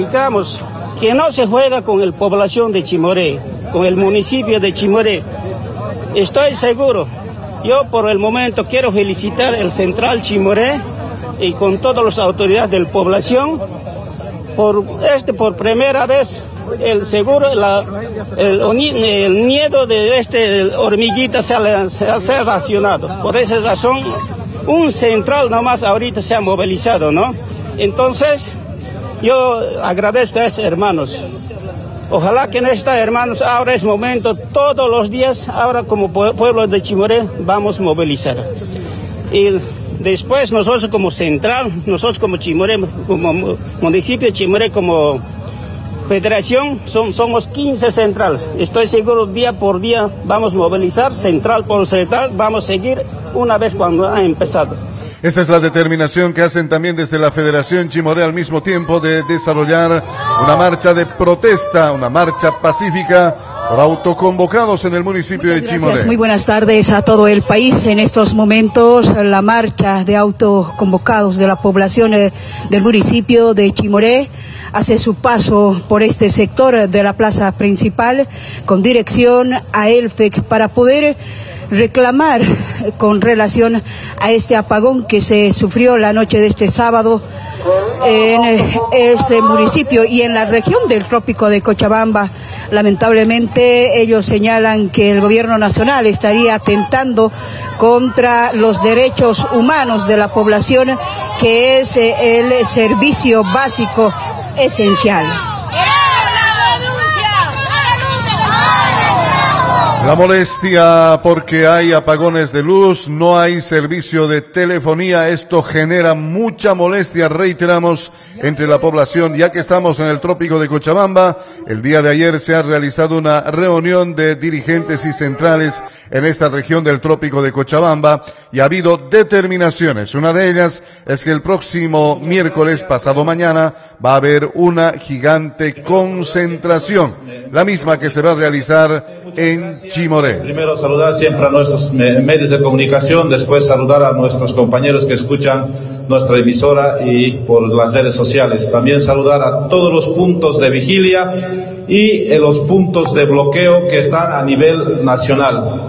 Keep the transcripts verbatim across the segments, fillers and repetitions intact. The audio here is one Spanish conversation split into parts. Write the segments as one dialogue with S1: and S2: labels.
S1: explicamos que no se juega con la población de Chimoré, con el municipio de Chimoré. Estoy seguro, yo por el momento quiero felicitar el Central Chimoré y con todas las autoridades de la población, por este por primera vez el seguro, la, el, el miedo de este hormiguita se ha, se ha racionado. Por esa razón, un central nomás ahorita se ha movilizado, ¿no? Entonces, yo agradezco a estos hermanos. Ojalá que en estos hermanos ahora es momento, todos los días, ahora como pueblo de Chimoré, vamos a movilizar. Y después nosotros como central, nosotros como Chimoré, como municipio de Chimoré, como federación, son, somos quince centrales. Estoy seguro día por día vamos a movilizar, central por central, vamos a seguir una vez cuando ha empezado.
S2: Esta es la determinación que hacen también desde la Federación Chimoré al mismo tiempo de desarrollar una marcha de protesta, una marcha pacífica por autoconvocados en el municipio
S3: Muchas
S2: de
S3: gracias.
S2: Chimoré.
S3: Muy buenas tardes a todo el país. En estos momentos la marcha de autoconvocados de la población eh, del municipio de Chimoré hace su paso por este sector de la plaza principal con dirección a Elfec para poder reclamar con relación a este apagón que se sufrió la noche de este sábado en este municipio y en la región del trópico de Cochabamba. Lamentablemente ellos señalan que el gobierno nacional estaría atentando contra los derechos humanos de la población, que es el servicio básico esencial.
S2: La molestia porque hay apagones de luz, no hay servicio de telefonía, esto genera mucha molestia, reiteramos, entre la población. Ya que estamos en el trópico de Cochabamba, el día de ayer se ha realizado una reunión de dirigentes y centrales en esta región del trópico de Cochabamba y ha habido determinaciones. Una de ellas es que el próximo miércoles, pasado mañana, va a haber una gigante concentración, la misma que se va a realizar en Chimoré.
S4: Primero saludar siempre a nuestros medios de comunicación, después saludar a nuestros compañeros que escuchan nuestra emisora y por las redes sociales. También saludar a todos los puntos de vigilia y en los puntos de bloqueo que están a nivel nacional.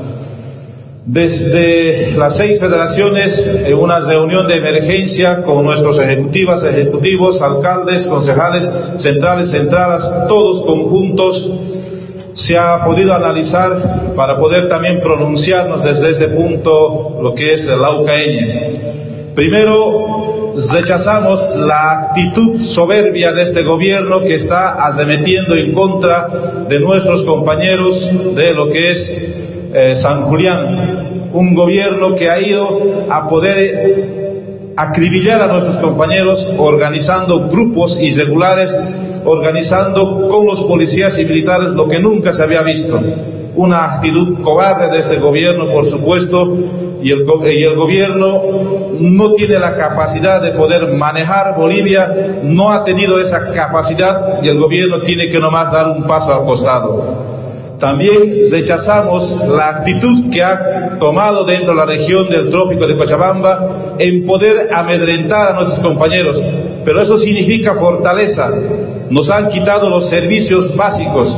S4: Desde las seis federaciones, en una reunión de emergencia con nuestros ejecutivas, ejecutivos, alcaldes, concejales, centrales, centralas, todos conjuntos, se ha podido analizar para poder también pronunciarnos desde este punto lo que es el laucaeño. Primero, rechazamos la actitud soberbia de este gobierno que está arremetiendo en contra de nuestros compañeros de lo que es eh, San Julián, un gobierno que ha ido a poder acribillar a nuestros compañeros organizando grupos irregulares, organizando con los policías y militares lo que nunca se había visto. Una actitud cobarde de este gobierno, por supuesto, y el, y el gobierno no tiene la capacidad de poder manejar Bolivia, no ha tenido esa capacidad y el gobierno tiene que nomás dar un paso al costado. También rechazamos la actitud que ha tomado dentro de la región del trópico de Cochabamba en poder amedrentar a nuestros compañeros, pero eso significa fortaleza. Nos han quitado los servicios básicos,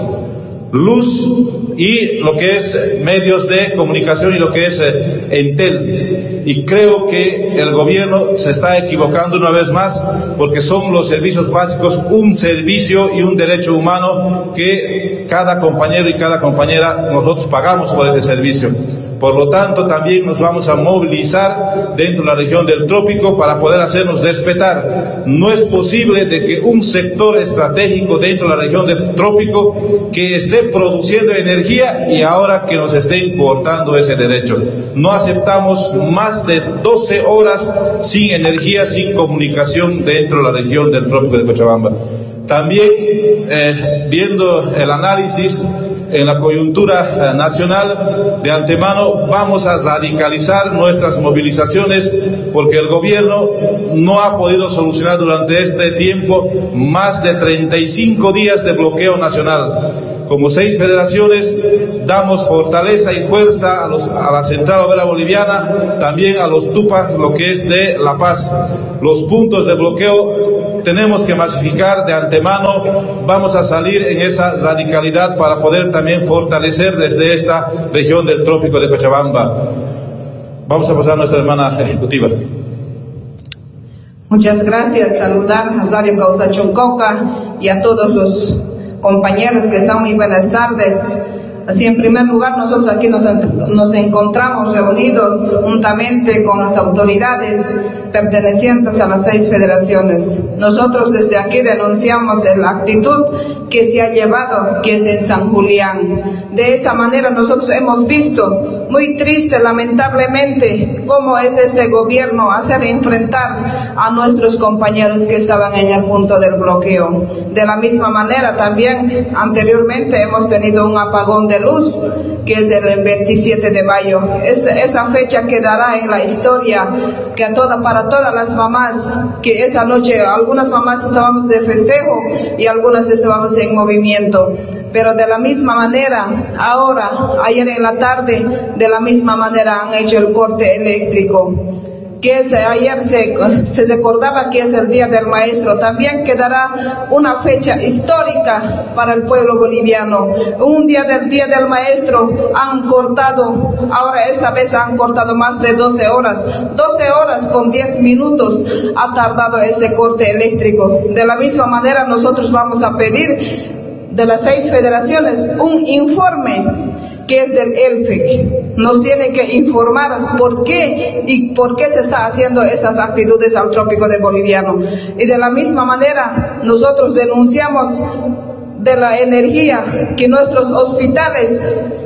S4: luz y lo que es medios de comunicación y lo que es eh, Entel. Y creo que el gobierno se está equivocando una vez más, porque son los servicios básicos un servicio y un derecho humano que cada compañero y cada compañera nosotros pagamos por ese servicio. Por lo tanto, también nos vamos a movilizar dentro de la región del trópico para poder hacernos respetar. No es posible de que un sector estratégico dentro de la región del trópico que esté produciendo energía y ahora que nos estén cortando ese derecho. No aceptamos más de doce horas sin energía, sin comunicación dentro de la región del trópico de Cochabamba. También, eh, viendo el análisis en la coyuntura eh, nacional, de antemano vamos a radicalizar nuestras movilizaciones porque el gobierno no ha podido solucionar durante este tiempo más de treinta y cinco días de bloqueo nacional. Como seis federaciones damos fortaleza y fuerza a, los, a la Central Obrera Boliviana, también a los Tupas, lo que es de La Paz. Los puntos de bloqueo tenemos que masificar de antemano, vamos a salir en esa radicalidad para poder también fortalecer desde esta región del trópico de Cochabamba. Vamos a pasar a nuestra hermana ejecutiva.
S5: Muchas gracias, saludar a Radio Causa Chuncoca y a todos los compañeros que están, muy buenas tardes. Así, en primer lugar, nosotros aquí nos, nos encontramos reunidos juntamente con las autoridades pertenecientes a las seis federaciones. Nosotros desde aquí denunciamos la actitud que se ha llevado, que es en San Julián. De esa manera nosotros hemos visto, muy triste, lamentablemente, cómo es este gobierno hacer enfrentar a nuestros compañeros que estaban en el punto del bloqueo. De la misma manera también, anteriormente hemos tenido un apagón de luz, que es el veintisiete de mayo. Es, esa fecha quedará en la historia, que a toda, para todas las mamás, que esa noche algunas mamás estábamos de festejo y algunas estábamos en movimiento. Pero de la misma manera, ahora, ayer en la tarde, de la misma manera han hecho el corte eléctrico. Que es, ayer se, se recordaba que es el Día del Maestro. También quedará una fecha histórica para el pueblo boliviano. Un día del Día del Maestro han cortado, ahora esta vez han cortado más de doce horas. doce horas con diez minutos ha tardado este corte eléctrico. De la misma manera nosotros vamos a pedir de las seis federaciones un informe que es del E L F E C. Nos tiene que informar por qué y por qué se está haciendo estas actitudes al trópico de boliviano. Y de la misma manera nosotros denunciamos de la energía que nuestros hospitales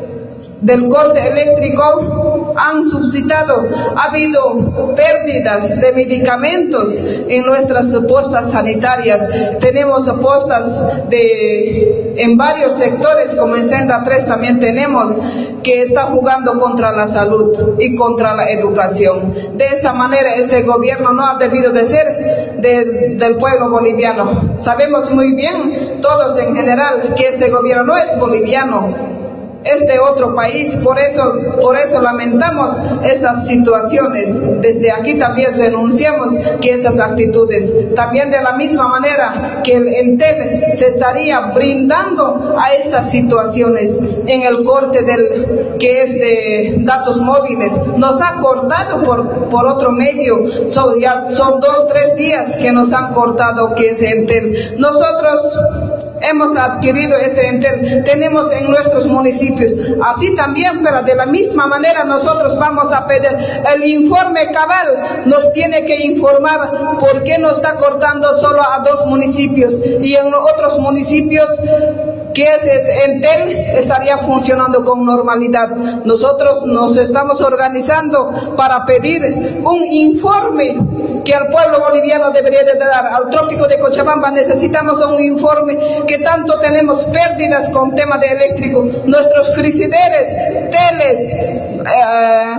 S5: del corte eléctrico han suscitado. Ha habido pérdidas de medicamentos en nuestras postas sanitarias. Tenemos postas de, en varios sectores, como en Senda tres también tenemos, que está jugando contra la salud y contra la educación. De esta manera este gobierno no ha debido de ser de, del pueblo boliviano. Sabemos muy bien, todos en general, que este gobierno no es boliviano, es de otro país. Por eso, por eso lamentamos estas situaciones. Desde aquí también denunciamos que estas actitudes, también de la misma manera que el Entel se estaría brindando a estas situaciones en el corte del que es de datos móviles, nos ha cortado por, por otro medio. Son, ya son dos, tres días que nos han cortado que es Entel. Nosotros hemos adquirido ese Entel, tenemos en nuestros municipios, así también, pero de la misma manera nosotros vamos a pedir el informe cabal, nos tiene que informar por qué nos está cortando solo a dos municipios y en otros municipios que ese Entel estaría funcionando con normalidad. Nosotros nos estamos organizando para pedir un informe que el pueblo boliviano debería de dar. Al trópico de Cochabamba necesitamos un informe que tanto tenemos pérdidas con tema de eléctrico, nuestros frigideres, teles, eh,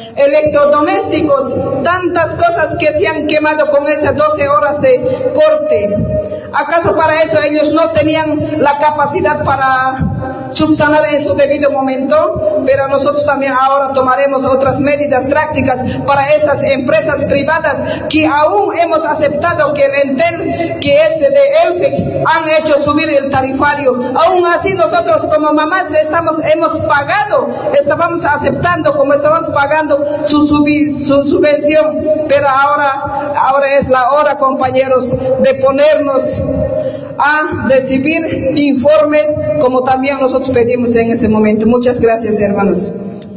S5: electrodomésticos, tantas cosas que se han quemado con esas doce horas de corte. ¿Acaso para eso ellos no tenían la capacidad para subsanar en su debido momento? Pero nosotros también ahora tomaremos otras medidas prácticas para estas empresas privadas que aún hemos aceptado que el Entel, que es de E L F E C, han hecho subir el tarifario. Aún así nosotros como mamás estamos, hemos pagado, estábamos aceptando como estábamos pagando su, subi, su subvención. Pero ahora, ahora es la hora, compañeros, de ponernos a recibir informes como también nosotros pedimos en ese momento. Muchas gracias, hermanos.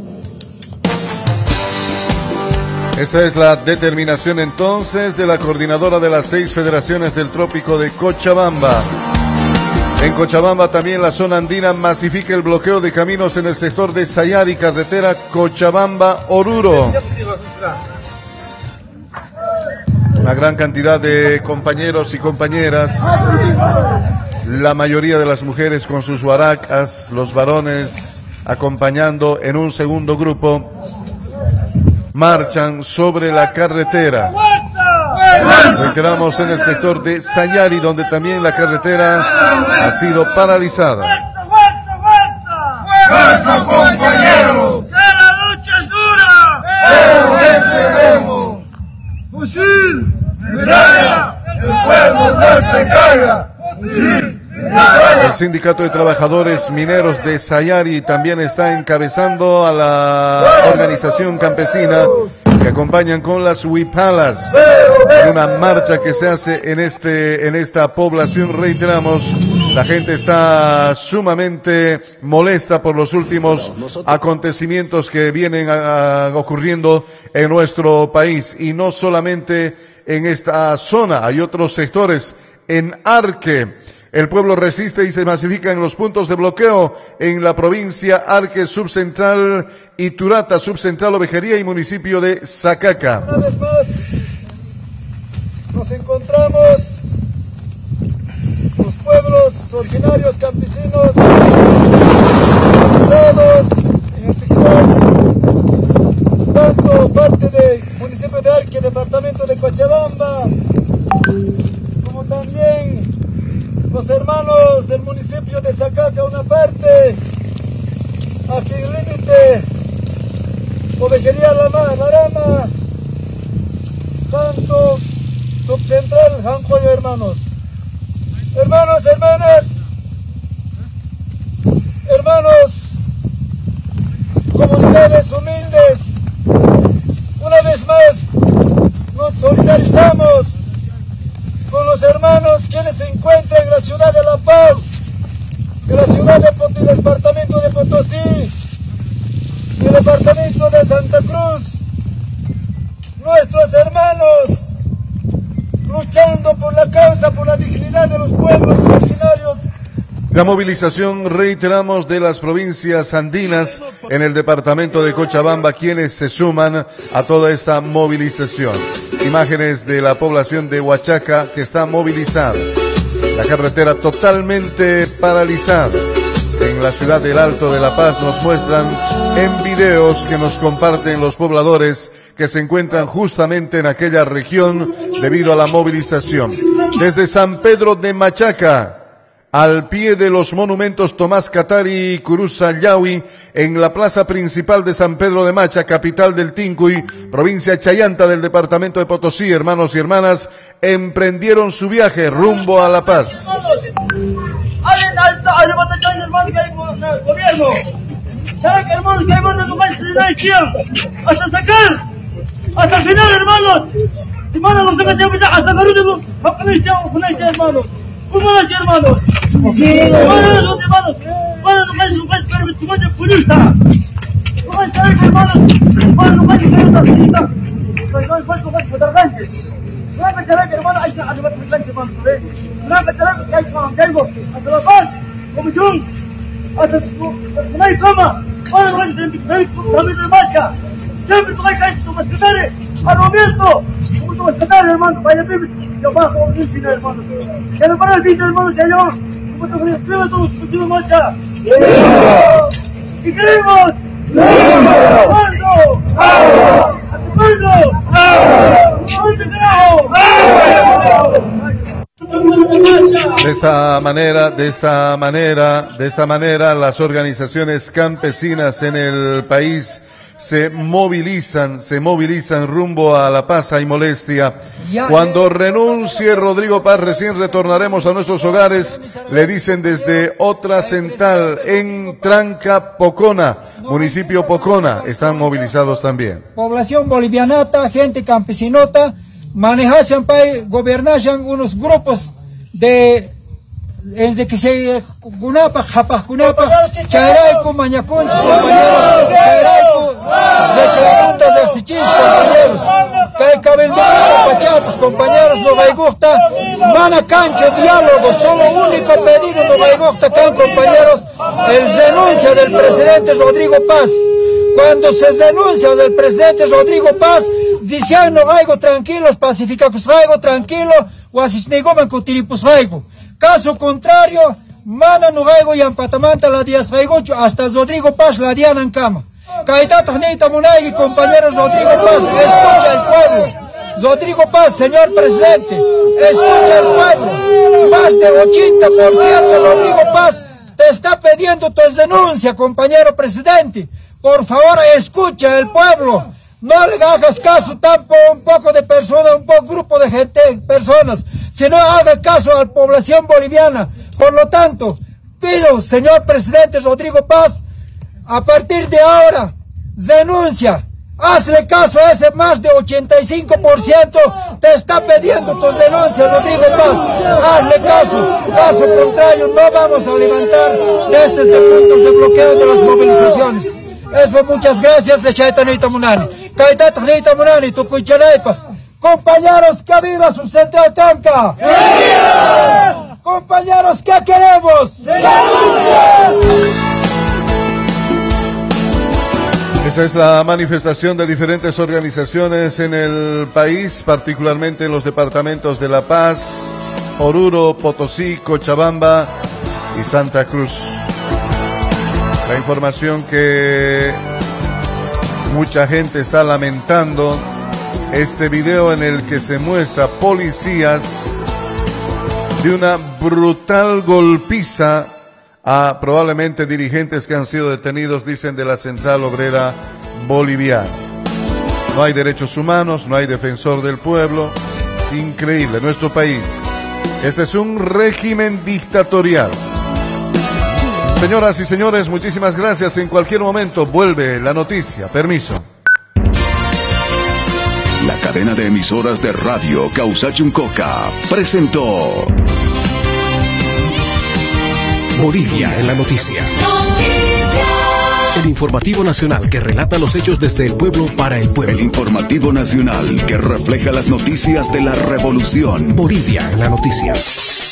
S2: Esa es la determinación entonces de la coordinadora de las seis federaciones del trópico de Cochabamba. En Cochabamba también la zona andina masifica el bloqueo de caminos en el sector de Sayari, carretera Cochabamba-Oruro. Una gran cantidad de compañeros y compañeras, la mayoría de las mujeres con sus huaracas, los varones acompañando en un segundo grupo, marchan sobre la carretera. Reiteramos, en el sector de Sayari, donde también la carretera ha sido paralizada.
S6: ¡Fuerza, compañeros! ¡Que la lucha es dura! ¡Pero venceremos! ¡Fusil! ¡Medalla! ¡El pueblo ¡No se caiga!
S2: El Sindicato de Trabajadores Mineros de Sayari también está encabezando a la organización campesina que acompañan con las huipalas en una marcha que se hace en este en esta población. Reiteramos, la gente está sumamente molesta por los últimos acontecimientos que vienen a, a, ocurriendo en nuestro país, y no solamente en esta zona, hay otros sectores. En Arque el pueblo resiste y se masifica en los puntos de bloqueo en la provincia Arque Subcentral, Iturata Subcentral, Ovejería y municipio de Sacaca.
S7: Una vez más nos encontramos los pueblos originarios campesinos organizados en el sector, tanto parte del municipio de Arque, departamento de Cochabamba, como también los hermanos del municipio de Sacaca, una parte, aquí en el límite, Ovejería Lama, Larama, tanto subcentral, Jancoyo, hermanos. Hermanos, hermanas, hermanos, comunidades humildes, una vez más nos solidarizamos con los hermanos quienes se encuentran en la ciudad de La Paz, en la ciudad del departamento de Potosí y el departamento de Santa Cruz, nuestros hermanos luchando por la causa, por la dignidad de los pueblos originarios.
S2: La movilización, reiteramos, de las provincias andinas en el departamento de Cochabamba, quienes se suman a toda esta movilización. Imágenes de la población de Huachaca que está movilizada. La carretera totalmente paralizada. En la ciudad del Alto de La Paz nos muestran en videos que nos comparten los pobladores que se encuentran justamente en aquella región debido a la movilización. Desde San Pedro de Machaca, al pie de los monumentos Tomás Catari y Curuzallahui, en la plaza principal de San Pedro de Macha, capital del Tincuy, provincia Chayanta del departamento de Potosí, hermanos y hermanas, emprendieron su viaje rumbo a La Paz.
S6: Hasta sacar, hasta el final, hermanos. Hermanos, los que se hasta la hermanos. Hermanos, hermanos, hermanos, bueno, no es un juez, pero me tuvo de purista. No es saber, hermanos, bueno, no es un juez, no es un juez, no es un juez, no es un juez, no es que hermano, hay que hacer un juez, hermano, no es que hay que hacer hasta La Paz, comisión, hasta no hay coma, bueno, no es un marcha, siempre tú hay que hacer tu mascadere, al momento, como tu mascadere, hermano, vaya bien, yo bajo un índice, hermano, que no para el vídeo, hermano, que yo, y queremos
S2: de esta manera, de esta manera, de esta manera, las organizaciones campesinas en el país se movilizan, se movilizan rumbo a La Paz. Hay molestia. Cuando renuncie Rodrigo Paz, recién retornaremos a nuestros hogares, le dicen desde otra central en Tranca Pocona, municipio Pocona, están movilizados también.
S7: Población bolivianata, gente campesinota, manejasen, gobernasen unos grupos de desde que se Gunapa, Japaj Gunapa, Chayraico, Mañacunch, compañeros, Chayraico, declarantes del Sichis, compañeros, Caicabendito, Pachatas, compañeros, no me gusta, mana cancho, diálogo, solo único pedido, no me gusta acá, compañeros, el denuncia del presidente Rodrigo Paz. Cuando se denuncia del presidente Rodrigo Paz, dicen no algo tranquilos, pacificacos algo tranquilo, o así negoman cutiripus algo. Caso contrario, mana no algo y ampatamanta la días regocho, hasta Rodrigo Paz la diana en cama. Caetata Neita Munay, compañeros Rodrigo Paz, escucha el pueblo. Rodrigo Paz, señor presidente, escucha el pueblo. Más de ochenta por ciento Rodrigo Paz te está pidiendo tu denuncia, compañero presidente. Por favor, escucha el pueblo. no le hagas caso tampoco un poco de personas, un poco grupo de gente, personas, sino haga caso a la población boliviana. Por lo tanto, pido, señor presidente Rodrigo Paz, a partir de ahora, denuncia, hazle caso a ese más de ochenta y cinco por ciento te está pidiendo tus denuncias, Rodrigo Paz, hazle caso, caso contrario no vamos a levantar desde este puntos de bloqueo de las movilizaciones. Eso, muchas gracias, de Chaitanita Munani. Kaitanita Munani, tu cuichanaipa. Compañeros, que viva su central Tanca. Compañeros, ¿qué queremos?
S2: Esa es la manifestación de diferentes organizaciones en el país, particularmente en los departamentos de La Paz, Oruro, Potosí, Cochabamba y Santa Cruz. La información que mucha gente está lamentando, este video en el que se muestra policías de una brutal golpiza a probablemente dirigentes que han sido detenidos, dicen, de la Central Obrera Boliviana. No hay derechos humanos, no hay defensor del pueblo. Increíble, nuestro país. Este es un régimen dictatorial. Señoras y señores, muchísimas gracias. En cualquier momento vuelve la noticia. Permiso.
S8: La cadena de emisoras de radio Causachuncoca presentó Bolivia en la noticia. El informativo nacional que relata los hechos desde el pueblo para el pueblo. El informativo nacional que refleja las noticias de la revolución. Bolivia en la noticia.